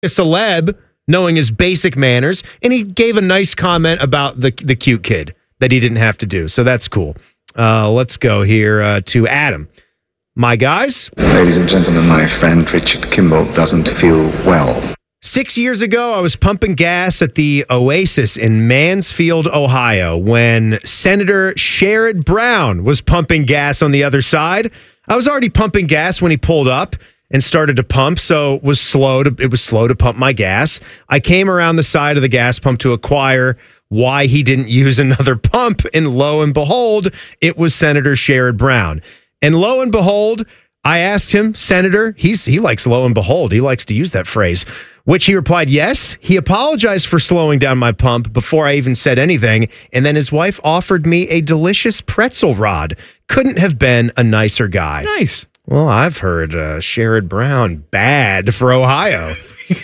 a celeb, knowing his basic manners, and he gave a nice comment about the cute kid that he didn't have to do. So that's cool. Let's go here to Adam. My guys. Ladies and gentlemen, my friend Richard Kimball doesn't feel well. 6 years ago, I was pumping gas at the Oasis in Mansfield, Ohio, when Senator Sherrod Brown was pumping gas on the other side. I was already pumping gas when he pulled up and started to pump, so it was slow to pump my gas. I came around the side of the gas pump to inquire why he didn't use another pump, and lo and behold, it was Senator Sherrod Brown. And lo and behold, I asked him, Senator, he likes lo and behold. He likes to use that phrase, which he replied, yes. He apologized for slowing down my pump before I even said anything. And then his wife offered me a delicious pretzel rod. Couldn't have been a nicer guy. Nice. Well, I've heard Sherrod Brown bad for Ohio.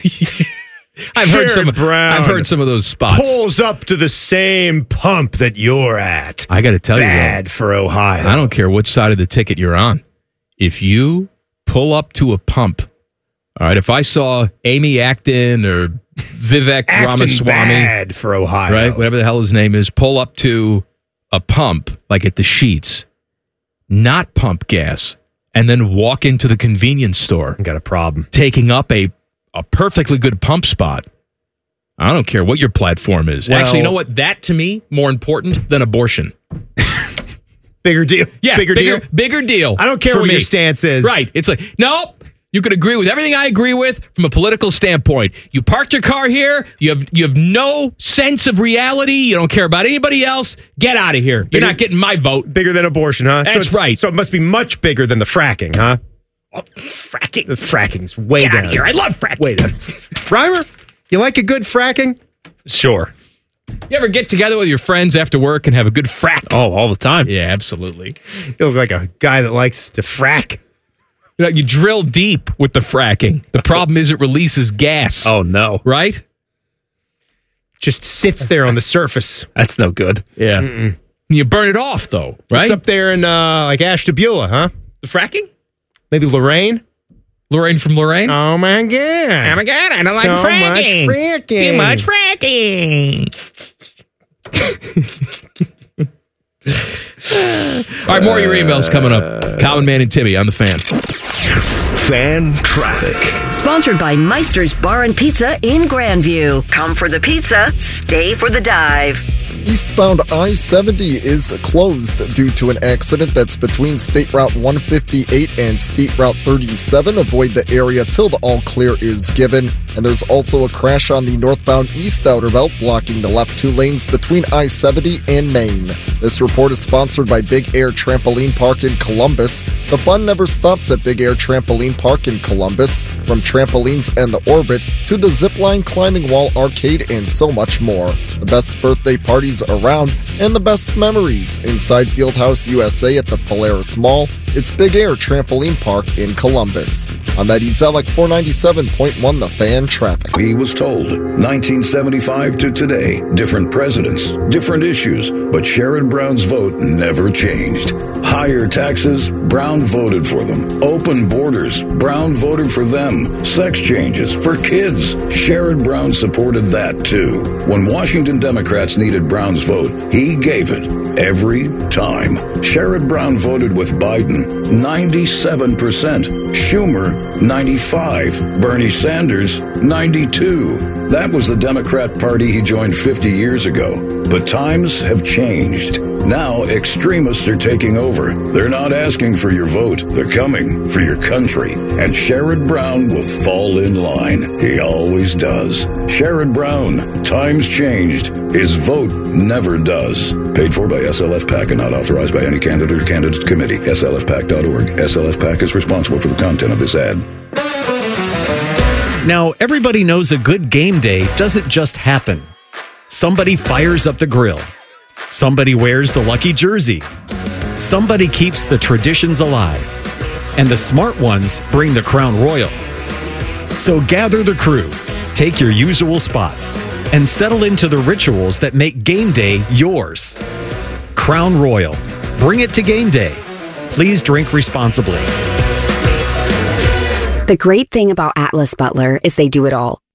I've heard some of those spots. Pulls up to the same pump that you're at. I got to tell you, bad for Ohio. I don't care what side of the ticket you're on. If you pull up to a pump, all right, if I saw Amy Acton or Vivek Ramaswamy, bad for Ohio, right, whatever the hell his name is, pull up to a pump like at the Sheets, not pump gas, and then walk into the convenience store, got a problem taking up a perfectly good pump spot. I don't care what your platform is. Well, actually, you know what? That to me more important than abortion. Bigger deal. Yeah, bigger deal. I don't care what your stance is. Right. It's like, no, you can agree with everything I agree with from a political standpoint. You parked your car here. You have no sense of reality. You don't care about anybody else. Get out of here. You're not getting my vote. Bigger than abortion, huh? That's right. So it must be much bigger than the fracking, huh? Oh, fracking. The fracking's way Get down. out of here. I love fracking. Way down. Reimer, you like a good fracking? Sure. You ever get together with your friends after work and have a good frack? Oh, all the time. Yeah, absolutely. You look like a guy that likes to frack. You drill deep with the fracking. The problem is it releases gas. Oh, no. Right? Just sits there on the surface. That's no good. Yeah. Mm-mm. You burn it off, though, right? It's up there in like Ashtabula, huh? The fracking? Maybe Lorraine? Lorraine from Lorraine? Oh, my God. Oh, my God. I don't like fracking. Much fracking. Too much fracking. All right, more of your emails coming up. Common Man and Timmy on the Fan. Fan Traffic. Sponsored by Meister's Bar and Pizza in Grandview. Come for the pizza, stay for the dive. Eastbound I-70 is closed due to an accident that's between State Route 158 and State Route 37. Avoid the area till the all clear is given. And there's also a crash on the northbound East Outer Belt, blocking the left two lanes between I-70 and Maine. This report is sponsored by Big Air Trampoline Park in Columbus. The fun never stops at Big Air Trampoline Park in Columbus, from trampolines and the Orbit to the zipline climbing wall arcade and so much more. The best birthday parties around and the best memories inside Fieldhouse USA at the Polaris Mall. It's Big Air Trampoline Park in Columbus. I'm Eddie Zellick, 497.1 The Fan Traffic. He was told 1975 to today, different presidents, different issues, but Sherrod Brown's vote never changed. Higher taxes, Brown voted for them. Open borders, Brown voted for them. Sex changes for kids, Sherrod Brown supported that too. When Washington Democrats needed Brown's vote, he gave it every time. Sherrod Brown voted with Biden 97%, Schumer 95, Bernie Sanders 92. That was the Democrat Party he joined 50 years ago. But times have changed. Now extremists are taking over. They're not asking for your vote. They're coming for your country. And Sherrod Brown will fall in line. He always does. Sherrod Brown. Times changed. His vote never does. Paid for by SLF PAC and not authorized by any candidate or candidates committee. SLFPAC.org. SLF PAC is responsible for the content of this ad. Now, everybody knows a good game day doesn't just happen. Somebody fires up the grill. Somebody wears the lucky jersey. Somebody keeps the traditions alive. And the smart ones bring the Crown Royal. So gather the crew, take your usual spots, and settle into the rituals that make game day yours. Crown Royal. Bring it to game day. Please drink responsibly. The great thing about Atlas Butler is they do it all.